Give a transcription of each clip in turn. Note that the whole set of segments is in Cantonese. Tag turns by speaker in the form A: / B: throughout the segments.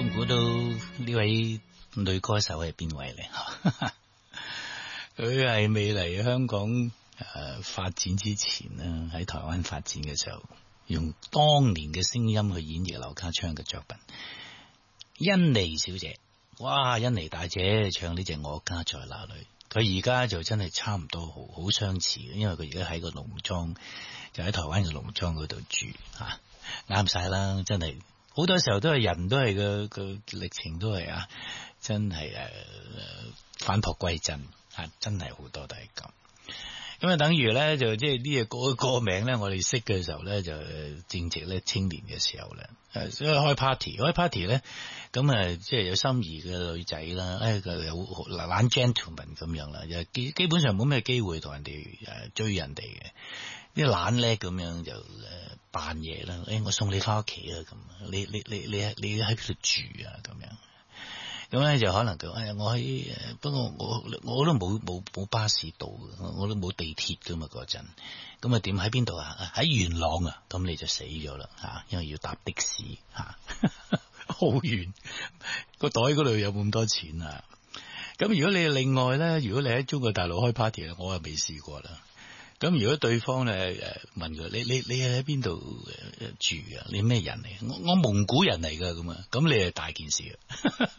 A: 估到呢位女歌手係邊位咧？佢係未嚟香港發展之前啦，喺台灣發展嘅時候，用當年嘅聲音去演繹劉家昌嘅作品。甄妮小姐，哇！甄妮大姐唱呢隻《我家在哪裏》，佢而家就真係差唔多好相似嘅，因為佢而家喺個農莊，就喺台灣嘅農莊嗰度住吓，啱晒啦，真係。好多時候都係人都係個歷程都係真係返璞歸真真係好多都係咁。咁啊，等於咧就即係呢個歌名咧，我哋識嘅時候咧就正值咧青年嘅時候咧，所以開 party 咧，咁即係有心儀嘅女仔啦，佢有懶 gentleman 咁樣啦，又基本上冇咩機會同人哋追人哋嘅。啲懶叻咁樣就扮嘢啦，我送你翻屋企啊，咁你喺邊度住啊，咁樣咁咧就可能佢我喺不過我都冇巴士到，我都冇地鐵噶嘛嗰陣，咁啊點喺邊度啊？喺元朗啊，咁你就死咗啦吓，因為要搭的士吓，好遠，個袋嗰度有冇咁多錢啊？咁如果你另外咧，如果你喺中國大陸開 party 咧，我係未試過啦。咁如果對方咧問佢你喺邊度住啊？你咩人嚟？我蒙古人嚟噶，咁啊，咁你係大件事啊！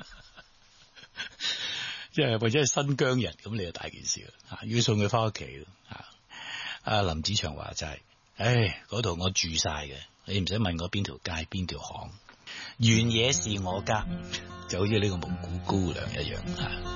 A: 即係或者係新疆人，咁你係大件事啊！要送佢翻屋企啊！林子祥話齋，嗰度我住晒嘅，你唔使問我邊條街邊條巷，原野是我家，就好似呢個蒙古姑娘一樣。